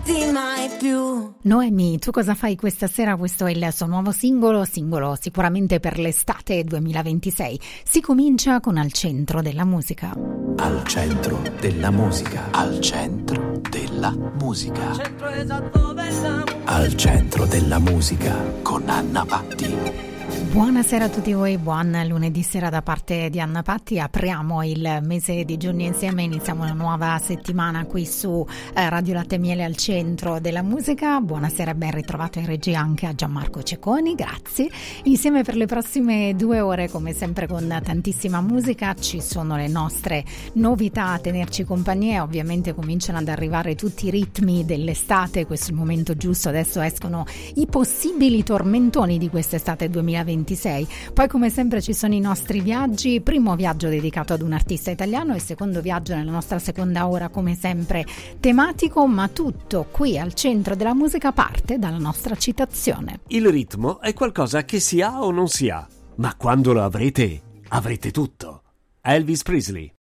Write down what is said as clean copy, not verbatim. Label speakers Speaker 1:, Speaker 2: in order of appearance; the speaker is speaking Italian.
Speaker 1: lasciarti mai più.
Speaker 2: Noemi, tu cosa fai questa sera? Questo è il suo nuovo singolo sicuramente per l'estate 2026. Si comincia con Al centro della musica.
Speaker 3: Al centro della musica. Al centro della musica. Al centro della musica con Anna Patti.
Speaker 2: Buonasera a tutti voi, buon lunedì sera da parte di Anna Patti. Apriamo il mese di giorni insieme, iniziamo una nuova settimana qui su Radio Latte e Miele al centro della musica. Buonasera e ben ritrovato in regia anche a Gianmarco Cecconi, grazie. Insieme per le prossime 2 ore, come sempre con tantissima musica, ci sono le nostre novità a tenerci compagnia. Ovviamente cominciano ad arrivare tutti i ritmi dell'estate, questo è il momento giusto, adesso escono i possibili tormentoni di quest'estate 2026. Poi come sempre ci sono i nostri viaggi, primo viaggio dedicato ad un artista italiano e secondo viaggio nella nostra seconda ora come sempre tematico, ma tutto qui al centro della musica parte dalla nostra citazione.
Speaker 4: Il ritmo è qualcosa che si ha o non si ha, ma quando lo avrete, avrete tutto. Elvis Presley.